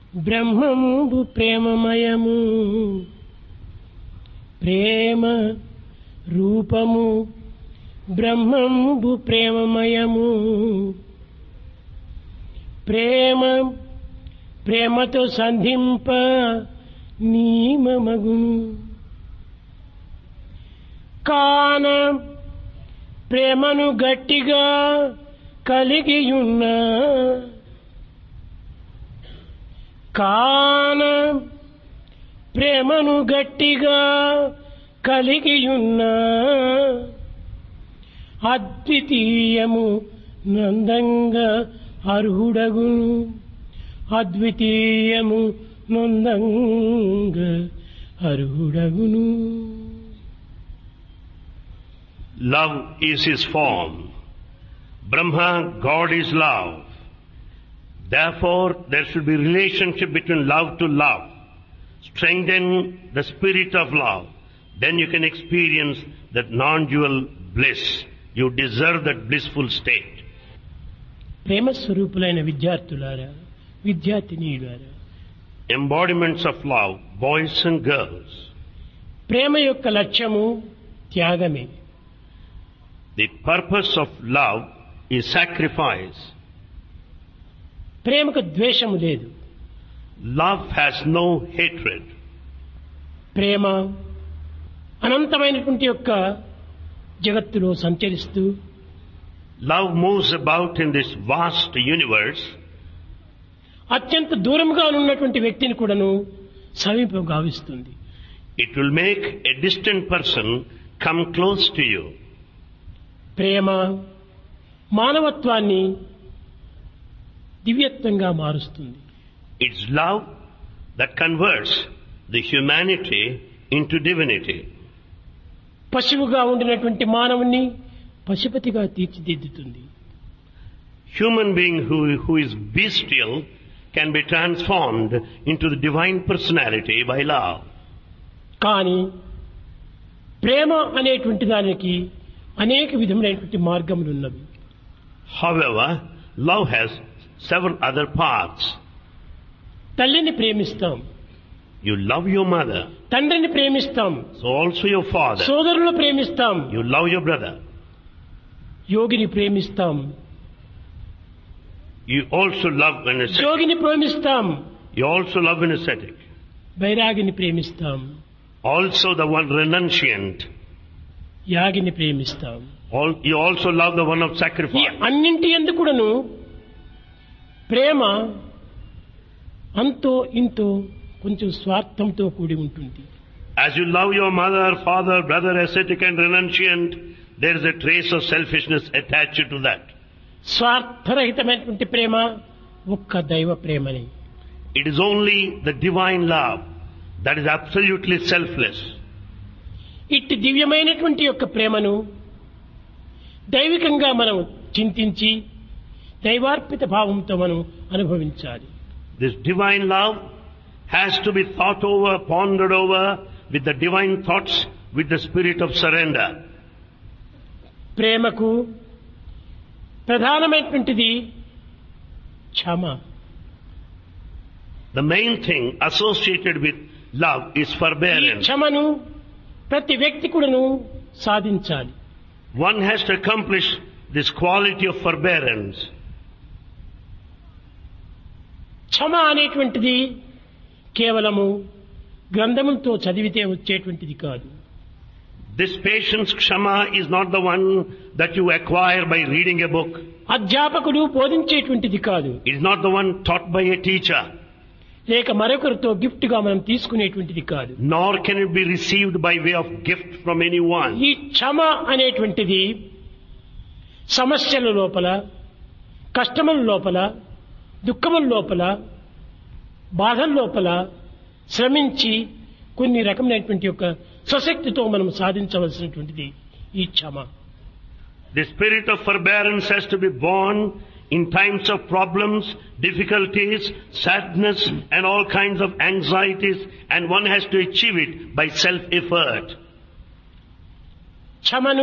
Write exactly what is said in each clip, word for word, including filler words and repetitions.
బ్రహ్మము ప్రేమమయము ప్రేమ రూపము బ్రహ్మము ప్రేమమయము ప్రేమ ప్రేమతో సంధింప నీమమగును కాన ప్రేమను గట్టిగా కలిగియున్న కాన ప్రేమను గట్టిగా కలిగియున్న అద్వితీయము నందంగా అర్హుడగును అద్వితీయము నందంగా అర్హుడగును. Love is his form. Brahma, God is love. Therefore, there should be relationship between love to love. Strengthen the spirit of love. Then you can experience that non-dual bliss. You deserve that blissful state. ప్రేమ స్వరూపులైన విద్యార్థులారా విద్యార్థినీయులారా, Embodiments of love, boys and girls. ప్రేమ యొక్క లక్ష్యము త్యాగమే. The purpose of love is sacrifice. ప్రేమకు ద్వేషము లేదు. Love has no hatred. ప్రేమ అనంతమైనటువంటి యొక్క జగత్తులో సంచరిస్తూ Love moves about in this vast universe. అత్యంత దూరంగా ఉన్నటువంటి వ్యక్తిని కూడాను సమీపం గావిస్తుంది. It will make a distant person come close to you. ప్రేమ మానవత్వాన్ని దివ్యత్వంగా మారుస్తుంది. It's love that converts the humanity into divinity. పశువుగా ఉండినటువంటి మానవుని పశుపతిగా తీర్చిదిద్దుతుంది. Human being who, who is bestial can be transformed into the divine personality by love. కానీ ప్రేమ అనేటువంటి దానికి అనేక విధములైనటువంటి మార్గములు ఉన్నవి. However, love has several other paths. తల్లిని ప్రేమిస్తాం, You love your mother, తండ్రిని ప్రేమిస్తాం, so also your father. సోదరులను ప్రేమిస్తాం, You love your brother. యోగిని ప్రేమిస్తాం, You also love an ascetic. యోగిని ప్రేమిస్తాం, You also love an ascetic. బైరాగిని ప్రేమిస్తాం, Also the one renunciant. యాగిని ప్రేమిస్తాం. All, you also love the one of ఈ sacrifice. అన్నింటి యందు కూడాను ప్రేమ అంతో ఇంతో కొంచెం స్వార్థంతో కూడి ఉంటుంది. As you love your mother, father, brother, ascetic and renunciant, there is a trace of selfishness attached to that. స్వార్థరహితమైనటువంటి ప్రేమ ఒక్క దైవ ప్రేమని. It is only the divine love that is absolutely selfless. ఇట్టి దివ్యమైనటువంటి యొక్క ప్రేమను దైవికంగా మనం చింతించి దైవార్పిత భావంతో మనం అనుభవించాలి. This divine love has to be thought over, pondered over with the divine thoughts, with the spirit of surrender. ప్రేమకు ప్రధానమైనటువంటిది క్షమ. The main thing associated with love is ఈ forbearance. క్షమను ప్రతి వ్యక్తి కూడాను సాధించాలి. One has to accomplish this quality of forbearance. క్షమ అనేటువంటిది కేవలము గ్రంథములతో చదివితే వచ్చేటువంటిది కాదు. This patience, kshama, is not the one that you acquire by reading a book. అధ్యాపకుడు బోధించేటువంటిది కాదు. It is not the one taught by a teacher. లేక మరొకరితో gift గా మనం తీసుకునేటువంటిది కాదు. Nor can it be received by way of gift from anyone. ఈ క్షమ అనేటువంటిది సమస్యల లోపల, కష్టముల లోపల, దుఃఖముల లోపల, బాధల లోపల శ్రమించి కొన్ని రకమైనటువంటి యొక్క స్వశక్తితో మనం సాధించవలసినటువంటిది ఈ క్షమ. The spirit of forbearance has to be born in times of problems, difficulties, sadness and all kinds of anxieties, and one has to achieve it by self-effort. క్షమను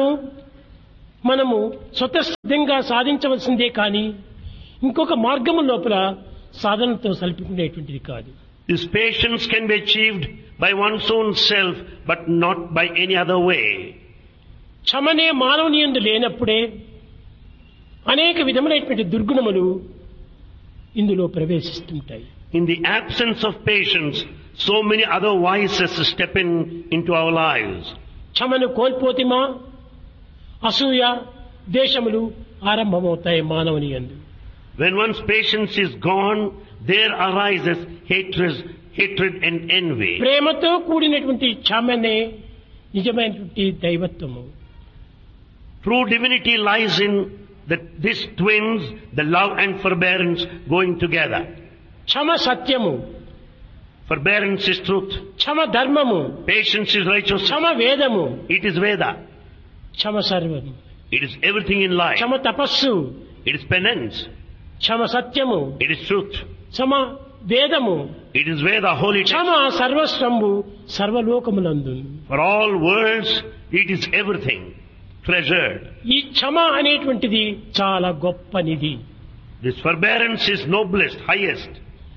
మనము స్వతసిద్ధంగా సాధించవలసిందే కానీ ఇంకొక మార్గము లోపల సాధనతో సల్పుకునేటువంటిది కాదు. This patience can be achieved by one's own self, but not by any other way. క్షమనే మానవుని యందు లేనప్పుడే అనేక విధములైనటువంటి దుర్గుణములు ఇందులో ప్రవేశిస్తుంటాయి. In the absence of patience, so many other vices step in into our lives. క్షమను కోల్పోతిమా అసూయ ద్వేషములు ఆరంభమవుతాయి మానవుని యందు. When one's patience is gone, there arises hatred, hatred and envy. ప్రేమతో కూడినటువంటి క్షమనే నిజమైనటువంటి దైవత్వము. True divinity lies in that these twins, the love and forbearance going together. క్షమ సత్యము, Forbearance is truth. క్షమ ధర్మము, Patience is righteousness. క్షమ వేదము, It is Veda. క్షమ సర్వము, It is everything in life. క్షమ తపస్సు, It is penance. క్షమ సత్యము, It is truth. క్షమ వేదము, It is Veda, holy Kshama text. సర్వస్వంబు సర్వలోకములందు. For all worlds, it is everything treasured. ఈ క్షమ అనేటువంటిది చాలా గొప్ప నిధి. This forbearance is noblest, highest.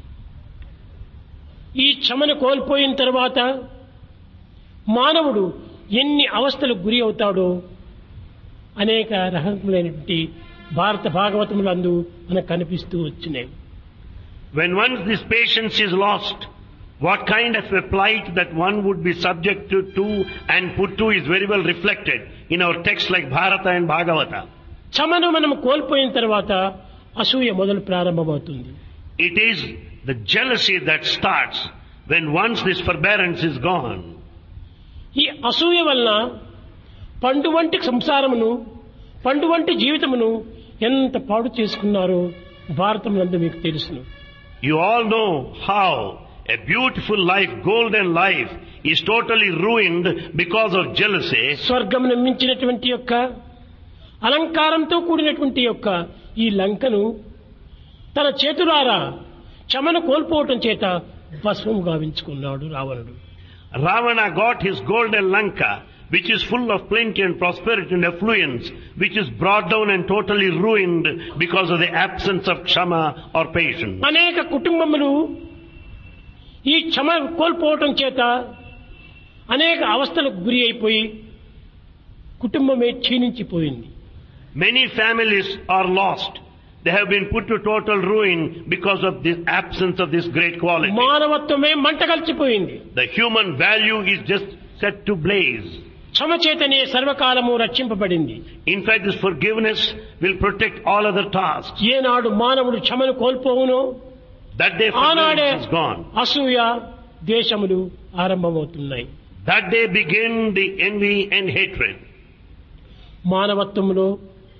ఈ క్షమను కోల్పోయిన తర్వాత మానవుడు ఎన్ని అవస్థలకు గురి అవుతాడో అనేక రకములైనటువంటి భారత భాగవతములందు మనకు కనిపిస్తూ వచ్చినాయి. When once this patience is lost, what kind of a plight that one would be subject to, to and put to is very well reflected in our texts like Bharata and Bhagavata. క్షమను మనం కోల్పోయిన తర్వాత అసూయ మొదలు ప్రారంభమవుతుంది. It is the jealousy that starts when once this forbearance is gone. ఈ అసూయ వలన పండు వంటి సంసారమును పండు వంటి జీవితమును ఎంత పాడు చేసుకున్నారో భారతమునందు మీకు తెలుసును. You all know how a beautiful life, golden life, is totally ruined because of jealousy. స్వర్గమును మించినటువంటి యొక్క అలంకారంతో కూడినటువంటి యొక్క ఈ లంకను తన చేతులారా క్షమను కోల్పోవటం చేత భస్మం గావించుకున్నాడు రావణుడు. Ravana got his golden Lanka, which is full of plenty and prosperity and affluence, which is brought down and totally ruined because of the absence of ksama or patience. అనేక కుటుంబములు ఈ క్షమ కోల్పోవటం చేత అనేక అవస్థలకు గురి అయిపోయి కుటుంబమే క్షీణించిపోయింది. Many families are lost. They have been put to total ruin because of the absence of this great quality. మానవత్వమే మంటగల్చిపోయింది. The human value is just set to blaze. క్షమ చేతనే సర్వకాలము రక్షింపబడింది. In fact, this forgiveness will protect all other tasks. ఏనాడు మానవుడు క్షమను కోల్పోవునో That day ఆనాడే forgiveness is gone. అసూయ ద్వేషములు ఆరంభమవుతున్నాయి. That day begin the envy and hatred. మానవత్వంలో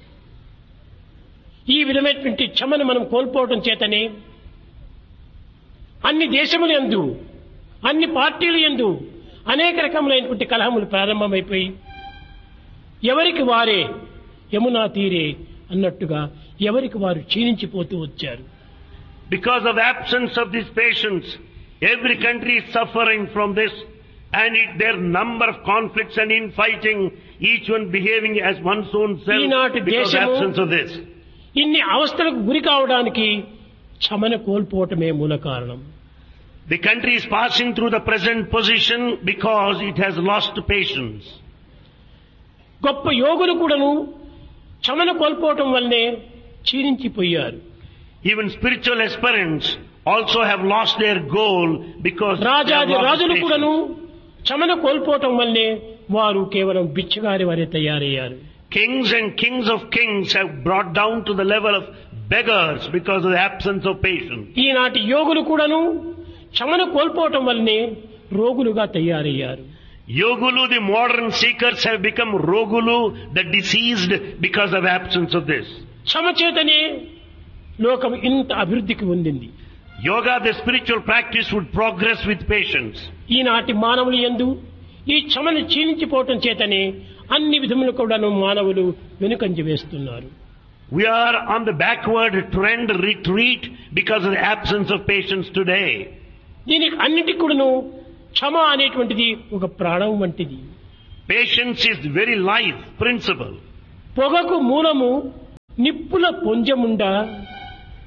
ఈ విధమైనటువంటి క్షమను మనం కోల్పోవటం చేతనే అన్ని దేశములు యందు అన్ని పార్టీలు యందు అనేక రకములైనటువంటి కలహములు ప్రారంభమైపోయి ఎవరికి వారే యమునా తీరే అన్నట్టుగా ఎవరికి వారు క్షీణించిపోతూ వచ్చారు. Because of absence of this patience, every country is suffering from this, and it, there are number of conflicts and infighting, each one behaving as one's own self ఈనాటి because of దేశము absence of this. ఇన్ని అవస్థలకు గురి కావడానికి క్షమను కోల్పోవటమే మూల కారణం. The country is passing through the present position because it has lost patience. గొప్ప యోగులు కూడాను క్షమను కోల్పోవటం వల్లనే క్షీణించిపోయారు. Even spiritual aspirants also have lost their goal because they have రాజాది lost రాజులు patience. కూడాను క్షమను కోల్పోవటం వల్లనే వారు కేవలం బిచ్చగారి వారే తయారయ్యారు. Kings and kings of kings have brought down to the level of beggars because of the absence of patience. ఈనాటి యోగులు కూడాను క్షమను కోల్పోవటం వల్లనే రోగులుగా తయారయ్యారు. Yogulu, the modern seekers, have become Rogulu, the diseased, because of absence of this. క్షమ చేతనే లోకం ఇంత అభివృద్ధికి పొందింది. Yoga, the spiritual practice, would progress with patience. ఈనాటి మానవులు యందు ఈ క్షమను క్షీణించిపోవటం చేతనే అన్ని విధములు కూడాను మానవులు వెనుకంజ వేస్తున్నారు. We are on the backward trend retreat because of the absence of patience today. దీనికి అన్నిటికి కూడాను క్షమ అనేటువంటిది ఒక ప్రాణం వంటిది. Patience is the very life principle. పొగకు మూలము నిప్పుల పొంజముండ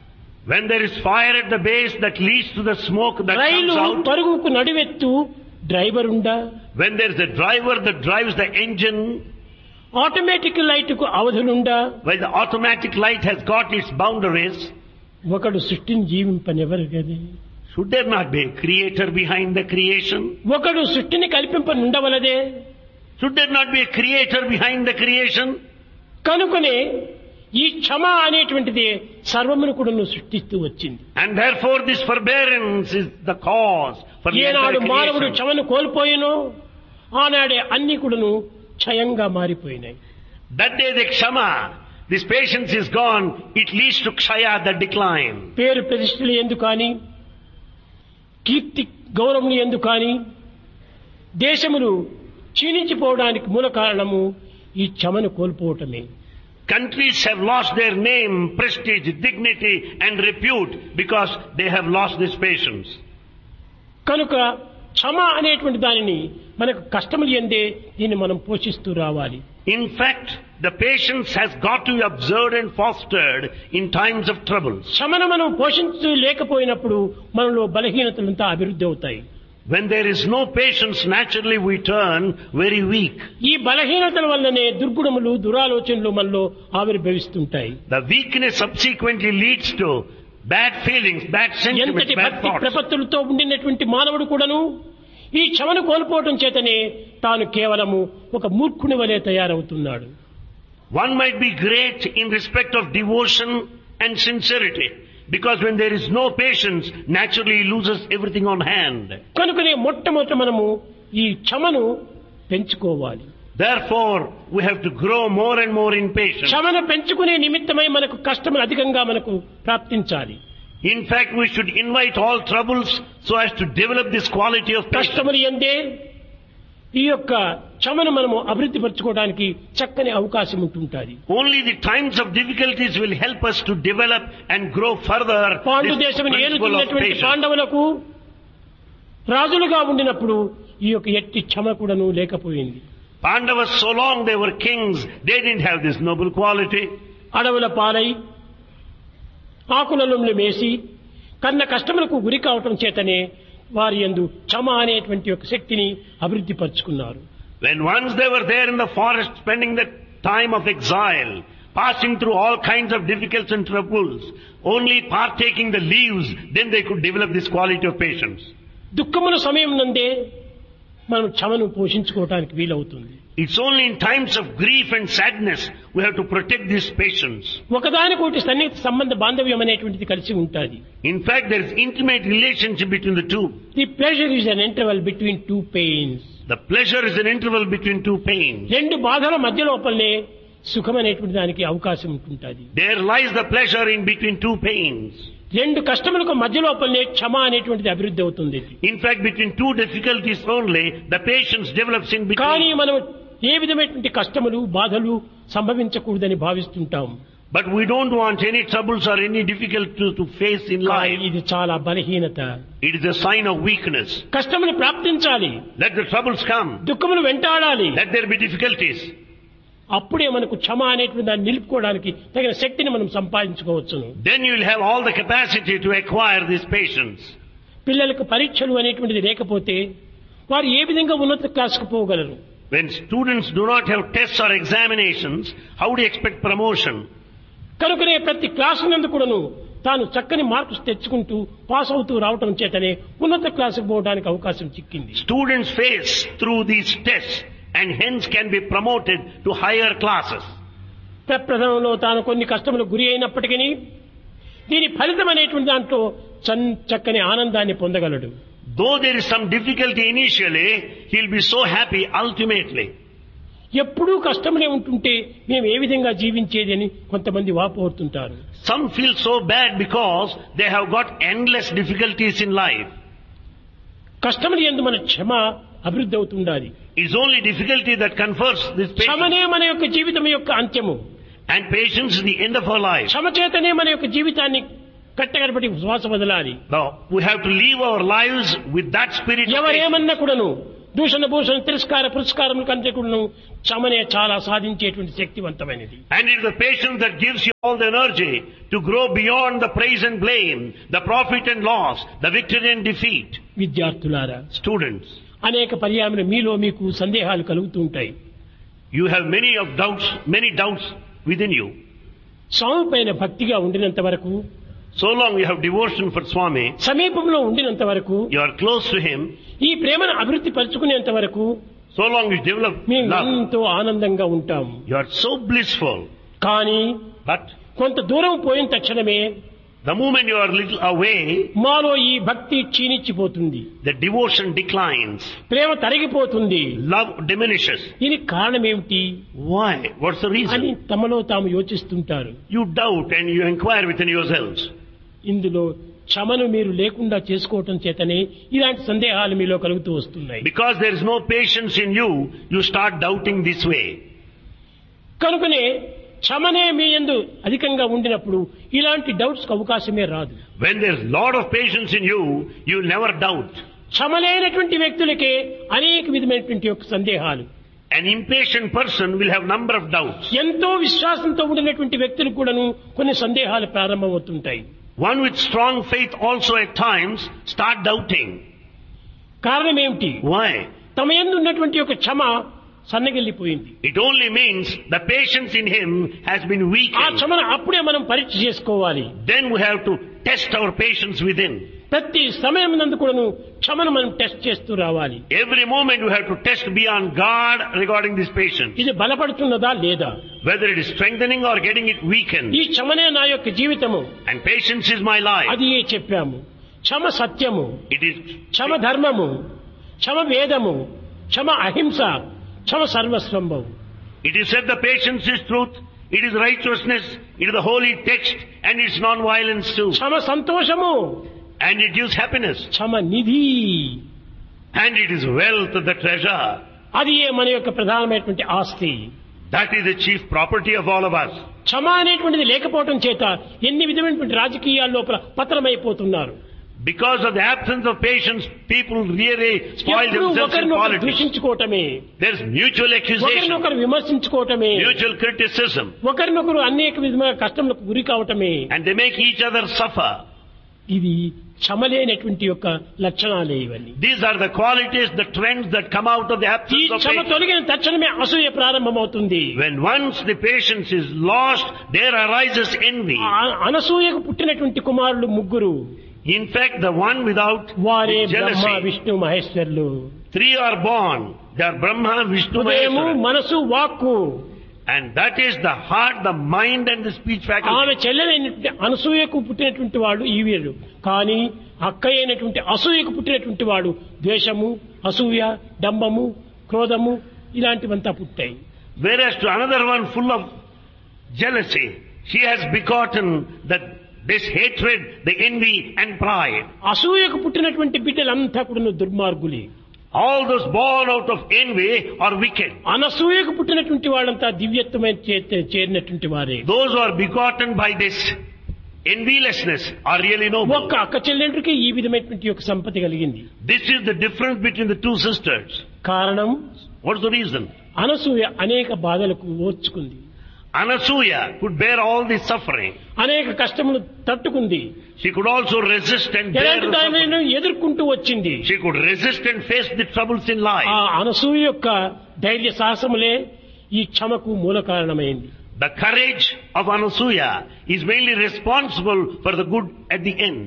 When there is fire at the base that leads to the smoke that rail comes out. పరుగుకు నడివెత్తు driver ఉండా? When there is a driver that drives the engine. Automatic light కు అవధులుండా? While the automatic light has got its boundaries. ఒకడు సృష్టిని జీవింపనెవరు గది? Should there not be a creator behind the creation? ఒకడు సృష్టిని కల్పింపనుండవలదే? Should there not be a creator behind the creation? కనుకనే ఈ క్షమ అనేటువంటిది సర్వమును కూడా సృష్టిస్తూ వచ్చింది. And therefore this forbearance is the cause for the ఏనాడు entire మానవుడు creation. క్షమను కోల్పోయినో ఆనాడే అన్ని కూడాను క్షయంగా మారిపోయినాయి. That day the kshama, this patience is gone, it leads to kshaya, the decline. పేరు ప్రతిష్టలు ఎందుకు కానీ, కీర్తి గౌరవములు ఎందుకు కానీ, దేశములు క్షీణించిపోవడానికి మూల కారణము ఈ క్షమను కోల్పోవటమే. Countries have lost their name, prestige, dignity and repute because they have lost this patience. కనుక క్షమ అనేటువంటి దానిని మనకు కష్టములు ఎందే దీన్ని మనం పోషిస్తూ రావాలి. In fact, the patience has got to be observed and fostered in times of troubles. క్షమను మనం పోషించు లేకపోయినప్పుడు మనలో బలహీనతలంతా అభివృద్ధి అవుతాయి. When there is no patience, naturally we turn very weak. ఈ బలహీనతల వల్లనే దుర్గుణములు దురాలోచనలు మనలో ఆవిర్భవిస్తుంటాయి. The weakness subsequently leads to bad feelings, bad sentiments, ఎంతటి bad భక్తి thoughts. ప్రపత్తులతో ఉండినటువంటి మానవుడు కూడాను ఈ క్షమను కోల్పోవటం చేతనే తాను కేవలము ఒక మూర్ఖుని వలె తయారవుతున్నాడు. One might be great in respect of devotion and sincerity, because when there is no patience, naturally he loses everything on hand. కనుకనే మొట్టమొదట మనము ఈ క్షమను పెంచుకోవాలి. Therefore, we have to grow more and more in patience. క్షమను పెంచుకునే నిమిత్తమై మనకు కష్టములు అధికంగా మనకు ప్రాప్తించాలి. In fact, we should invite all troubles so as to develop this quality of patience. కష్టములు ఎందే ఈ యొక్క క్షమను మనము అభివృద్ధి పరచుకోవడానికి చక్కని అవకాశం ఉంటుంటుంది. Only the times of difficulties will help us to develop and grow further Pandu this దేశం principle of ఏలుతున్నటువంటి patience. పాండవులకు రాజులుగా ఉండినప్పుడు ఈ యొక్క ఎట్టి క్షమ కూడాను లేకపోయింది. Pandavas, so long they were kings, they didn't have this noble quality. అడవుల పాలై ఆకులలో మేసి కన్న కష్టములకు గురి కావటం చేతనే వారి యందు క్షమ అనేటువంటి ఒక శక్తిని అభివృద్ధి పరుచుకున్నారు. When once they were there in the forest, spending the time of exile, passing through all kinds of difficulties and troubles, only partaking the leaves, then they could develop this quality of patience. దుఃఖముల సమయం నందే మనం క్షమను పోషించుకోవడానికి వీలవుతుంది. It's only in times of grief and sadness we have to protect this patience. ఒకదానికొకటి సన్నిహిత సంబంధ బాంధవ్యం అనేటువంటిది కలిసి ఉంటుంది. In fact, there is intimate relationship between the two. The pleasure is an interval between two pains. The pleasure is an interval between two pains. రెండు బాధల మధ్య లోపలనే సుఖం అనేటువంటి దానికి అవకాశం ఉంటుంటుంది. There lies the pleasure in between two pains. రెండు కష్టములకు మధ్య లోపలనే క్షమ అనేటువంటిది అభివృద్ధి అవుతుంది. In fact, between two difficulties only, the patience develops in కానీ between. మనం ఏ విధమైనటువంటి కష్టములు బాధలు సంభవించకూడదని భావిస్తుంటాం. But we don't want any troubles or any difficulties to face in కానీ life. ఇది చాలా బలహీనత. It is a sign of weakness. కష్టములు ప్రాప్తించాలి, Let the troubles come. దుఃఖములు వెంటాడాలి. Let there be difficulties. అప్పుడే మనకు క్షమ అనేటువంటి దాన్ని నిలుపుకోవడానికి తగిన శక్తిని మనం సంపాదించుకోవచ్చును. Then you will have all the capacity to acquire this patience. పిల్లలకు పరీక్షలు అనేటువంటిది లేకపోతే వారు ఏ విధంగా ఉన్నత క్లాసుకు పోగలరు? When students do not have tests or examinations, how do you expect promotion? కనుకనే ప్రతి క్లాసు నందు కూడాను తాను చక్కని మార్క్స్ తెచ్చుకుంటూ పాస్ అవుతూ రావటం చేతనే ఉన్నత క్లాసుకు పోవడానికి అవకాశం చిక్కింది. Students face through these tests and hence can be promoted to higher classes. ప్రప్రథమంలో తాను కొన్ని కష్టములకు గురి అయినప్పటికీ దీని ఫలితం అనేటువంటి దాంట్లో చక్కని ఆనందాన్ని పొందగలడు. Though there is some difficulty initially, he will be so happy ultimately. ఎప్పుడూ కష్టములే ఉంటుంటే మేము ఏ విధంగా జీవించేది అని కొంతమంది వాపోతుంటారు. Some feel so bad because they have got endless difficulties in life. కష్టములు యందు మన క్షమ అభివృద్ధి అవుతుండాలి. It's only difficulty that confers this patience. క్షమనే మన యొక్క జీవితం యొక్క అంత్యము. And patience is the end of our life. క్షమ చేతనే మన యొక్క జీవితాన్ని కట్టగడపటి శ్వాస వదలాలి. Now, we have to live our lives with that spirit of patience. ఎవరేమన్నా కూడాను దూషణ భూషణ తిరస్కార పురస్కారముల కంటే కూడా క్షమనే చాలా సాధించేటువంటి శక్తివంతమైనది. And it is the patience that gives you all the energy to grow beyond the praise and blame, the profit and loss, the victory and defeat. విద్యార్థులారా, Students, అనేక పర్యాయములు మీలో మీకు సందేహాలు కలుగుతూ ఉంటాయి. you have many of doubts, many doubts within you. స్వామి పైన భక్తిగా ఉండినంత వరకు, So long you have devotion for Swami, సమీపంలో ఉండినంత వరకు, you are close to him, ఈ ప్రేమను అభివృద్ధి పరుచుకునేంత వరకు so long you develop మేము love, ఎంతో ఆనందంగా ఉంటాం. you are so blissful. కానీ But కొంత దూరం పోయిన తక్షణమే the moment you are little away, మాలో ఈ భక్తి క్షీణించిపోతుంది, the devotion declines, Prema తరిగిపోతుంది. love diminishes. దీనికి కారణం ఏమిటి Why? What's the అని reason? తమలో తాము యోచిస్తుంటారు. You doubt and you inquire within yourselves. ఇందులో క్షమను మీరు లేకుండా చేసుకోవటం చేతనే ఇలాంటి సందేహాలు మీలో కలుగుతూ వస్తున్నాయి. Because there is no patience in you, you start doubting this way. కనుకనే క్షమనే మీ యందు అధికంగా ఉండినప్పుడు ఇలాంటి డౌట్స్ కు అవకాశమే రాదు. When there is lot of patience in you, you will never doubt. క్షమలేనటువంటి వ్యక్తులకే అనేక విధమైనటువంటి యొక్క సందేహాలు. An impatient person will have number of doubts. ఎంతో విశ్వాసంతో ఉండినటువంటి వ్యక్తులు కూడాను కొన్ని సందేహాలు ప్రారంభమవుతుంటాయి. One with strong faith also at times start doubting. కారణం ఏమిటి? Why? తమ యందు ఉన్నటువంటి యొక్క క్షమ సన్నగిల్లిపోయింది. It only means the patience in him has been ఆ weakened. క్షమను అప్పుడే మనం పరీక్ష చేసుకోవాలి. Then we have to test our patience within. ప్రతి సమయం నందు కూడాను క్షమను మనం టెస్ట్ చేస్తూ రావాలి. Every moment we have to test beyond God regarding this patience. ఇది బలపడుతున్నదా లేదా, Whether it is strengthening or getting it weakened. ఈ క్షమనే నా యొక్క జీవితము, And patience is my life. అది ఏ చెప్పాము. క్షమ సత్యము, It is క్షమ ధర్మము, క్షమ వేదము, క్షమ అహింస, క్షమ సర్వస్వంభం. It is said the patience is truth, it is righteousness, it is the holy text, and it's non-violence too. క్షమ సంతోషము, And it gives happiness. Kshama Nidhi, And it is wealth, the treasure. అది ఏ మన యొక్క ప్రధానమైనటువంటి ఆస్తి. That is the chief property of all of us. క్షమ అనేటువంటిది లేకపోవటం చేత ఎన్ని విధమైనటువంటి రాజకీయాల లోపల పతనమైపోతున్నారు. Because of the absence of patience, people really spoil ఎప్పుడూ themselves in ఒకరినొకరు politics. దూషించుకోవటమే, There is mutual accusation, ఒకరినొకరు విమర్శించుకోవటమే, mutual criticism, ఒకరినొకరు అనేక విధమైన కష్టములకు గురి కావటమే. and they make each other suffer. ఇది క్షమలేనటువంటి యొక్క లక్షణాలే ఇవన్నీ. These are the qualities, the trends that come out of the ఈ absence of క్షమ patience. తొలగిన తక్షణమే అసూయ ప్రారంభమవుతుంది. When once the patience is lost, there arises envy. ఆ- అనసూయకు పుట్టినటువంటి కుమారులు ముగ్గురు, In fact, the one without వారే బ్రహ్మ jealousy, Vishnu మహేశ్వరులు. three are born. They are Brahma, Vishnu, హృదయము, Maheshwara. మనసు, వాక్కు. And that is the heart, the mind and the speech faculty. ఆమె చెల్లెలైనటువంటి అనసూయకు పుట్టినటువంటి వాడు ఈ వీరుడు. కానీ అక్క అయినటువంటి అసూయకు పుట్టినటువంటి వాడు ద్వేషము, అసూయ, డంబము, క్రోధము ఇలాంటివంతా పుట్టాయి. Whereas to another one full of jealousy, she has begotten that this hatred, the envy and pride. అసూయకు పుట్టినటువంటి బిడ్డలంతా కూడా దుర్మార్గులే. All those born out of envy are wicked. అనసూయకు పుట్టినటువంటి వాళ్ళంతా దివ్యత్వమైన చే- చేరినటువంటి వారే. Those who are begotten by this envylessness are really noble. ఒక్క అక్క చెల్లెండ్రికి ఈ విధమైనటువంటి యొక్క సంపత్తి కలిగింది. This is the difference between the two sisters. కారణం, What's the reason? అనసూయ అనేక బాధలకు ఓర్చుకుంది, Anasuya could bear all the suffering. అనేక కష్టములు తట్టుకుంది, She could also resist and bear ఎలాంటి the suffering. దానిని ఎదుర్కొంటూ వచ్చింది. She could resist and face the troubles in life. ఆ అనసూయ యొక్క ధైర్య సాహసములే ఈ క్షమకు మూల కారణమైంది. The courage of Anasuya is mainly responsible for the good at the end.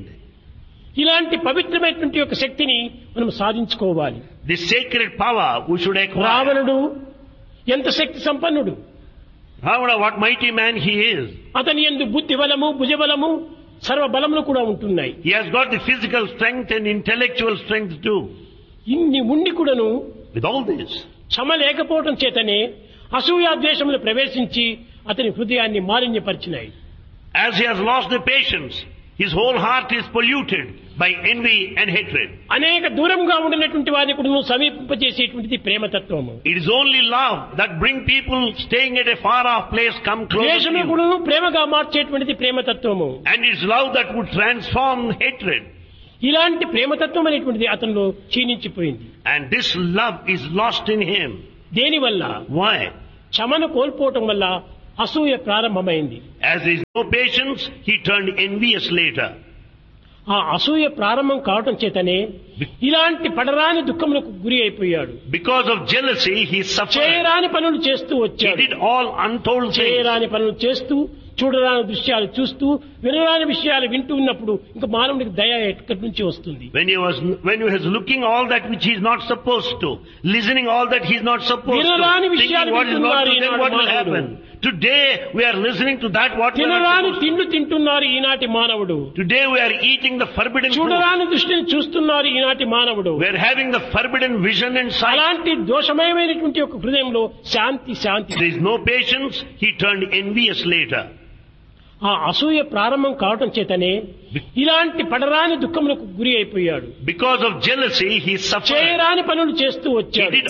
ఇలాంటి పవిత్రమైనటువంటి యొక్క శక్తిని మనం సాధించుకోవాలి. This sacred power we should acquire. రావణుడు ఎంత శక్తి సంపన్నుడు, Ravana, what mighty man he is. అతని యందు బుద్ధి బలము, భుజబలము, సర్వ బలములు కూడా ఉంటున్నాయి. He has got the physical strength and intellectual strength too. ఇన్ని ఉండి కూడాను With all this, క్షమ లేకపోవడం చేతనే అసూయాద్వేషములు ప్రవేశించి అతని హృదయాన్ని మాలిన్యపరిచినాయి. as he has lost the patience, his whole heart is polluted by envy and hatred. అనేక దూరంగా ఉండినటువంటి వారిని కూడా సమీపింపజేసేటువంటిది ప్రేమతత్వము. It is only love that bring people staying at a far off place come closer to ద్వేషము you. కూడా ప్రేమగా మార్చేటువంటిది ప్రేమతత్వము. And it's love that would transform hatred. ఇలాంటి ప్రేమతత్వం అనేటువంటిది అతనిలో క్షీణించిపోయింది. And this love is lost in him. దేనివల్ల? Why? క్షమను కోల్పోవటం వల్ల అసూయ ప్రారంభమైంది. As there is no patience, he turned envious later. ఆ అసూయ ప్రారంభం కావటం చేతనే ఇలాంటి పడరాని దుఃఖములకు గురి అయిపోయాడు. Because of jealousy, he suffered. చేయరాని పనులు చేస్తూ He వచ్చాడు. did all untold things. చేయరాని పనులు చేస్తూ, చూడరాని దృశ్యాలు చూస్తూ, వినరాని విషయాలు వింటూ ఉన్నప్పుడు ఇంకా మానవుడికి దయ ఎక్కడి నుంచి వస్తుంది? When he was when he was looking all that which he is not supposed to, listening all that he is not supposed to, వినరాని thinking విషయాలు what is not to వింటున్నారు them, what will Eenadu happen. Today we are listening to that what we are not తినరాని supposed to. తిండ్లు తింటున్నారు ఈనాటి మానవుడు. Today we are eating the forbidden food. చూడరాని దృష్టిని చూస్తున్నారు ఈనాటి మానవుడు. We are having the forbidden vision and sight. అలాంటి దోషమయమైనటువంటి ఒక హృదయంలో శాంతి శాంతి. There is no patience, he turned envious later. ఆ అసూయ ప్రారంభం కావటం చేతనే ఇలాంటి పడరాని దుఃఖములకు గురి అయిపోయాడు. Because of jealousy, he suffered. చేయరాని పనులు చేస్తూ He వచ్చాడు. did